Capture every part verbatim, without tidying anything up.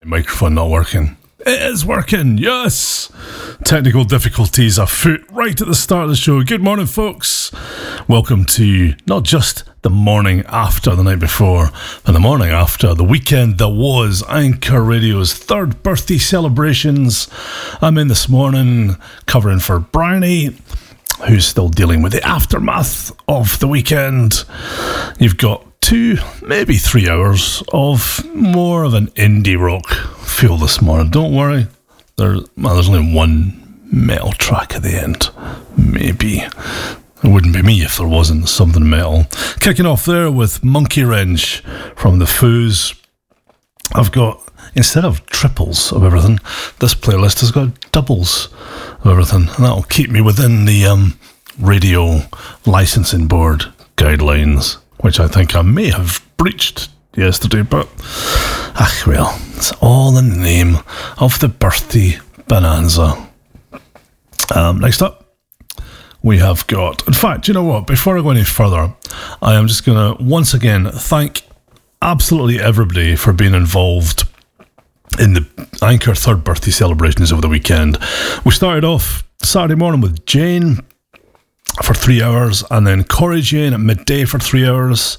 Microphone not working. It is working, yes! Technical difficulties afoot right at the start of the show. Good morning, folks. Welcome to not just the morning after the night before, but the morning after the weekend that was Anchor Radio's third birthday celebrations. I'm in this morning covering for Bryony, who's still dealing with the aftermath of the weekend. You've got two, maybe three hours of more of an indie rock feel this morning. Don't worry, there, well, there's only one metal track at the end. Maybe. It wouldn't be me if there wasn't something metal. Kicking off there with Monkey Wrench from the Foos. I've got, instead of triples of everything, this playlist has got doubles of everything. And that'll keep me within the um, radio licensing board guidelines, which I think I may have breached yesterday, but ah, well, it's all in the name of the birthday bonanza. Um, next up, we have got, in fact, you know what, before I go any further, I am just going to once again thank absolutely everybody for being involved in the Anchor third birthday celebrations over the weekend. We started off Saturday morning with Jane for three hours, and then Corey Jane at midday for three hours.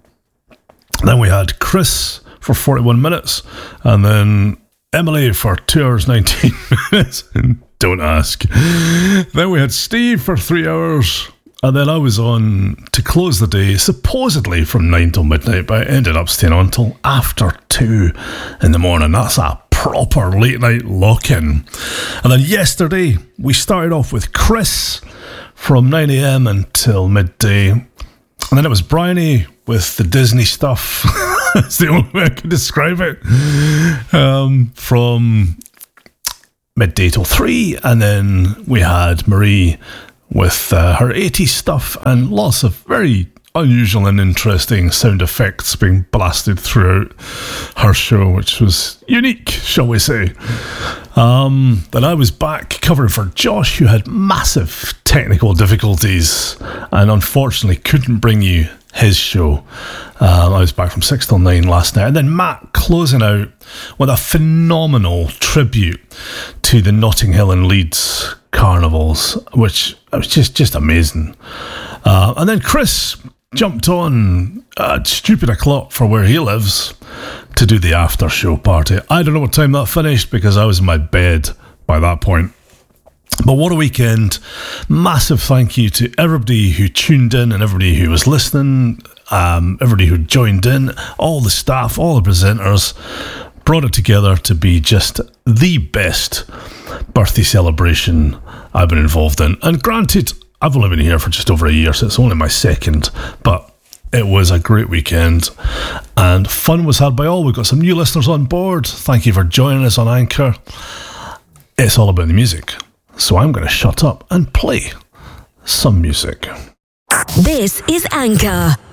Then we had Chris for forty-one minutes, and then Emily for two hours nineteen minutes. Don't ask. Then we had Steve for three hours, and then I was on to close the day, supposedly from nine till midnight, but I ended up staying on till after two in the morning. That's a proper late night lock-in. And then yesterday, we started off with Chris from nine a.m. until midday. And then it was Bryony with the Disney stuff. That's the only way I can describe it. Um, from midday till three. And then we had Marie with uh, her eighties stuff and lots of very unusual and interesting sound effects being blasted throughout her show, which was unique, shall we say. Um, then I was back covering for Josh, who had massive technical difficulties and unfortunately couldn't bring you his show. Um, I was back from six till nine last night. And then Matt closing out with a phenomenal tribute to the Notting Hill and Leeds carnivals, which was just, just amazing. Uh, and then Chris jumped on at stupid o'clock for where he lives to do the after show party. I don't know what time that finished because I was in my bed by that point. But what a weekend. Massive thank you to everybody who tuned in and everybody who was listening, um, everybody who joined in, all the staff, all the presenters, brought it together to be just the best birthday celebration I've been involved in. And granted, I've only been here for just over a year, so it's only my second, but it was a great weekend and fun was had by all. We've got some new listeners on board. Thank you for joining us on Anchor. It's all about the music, so I'm going to shut up and play some music. This is Anchor.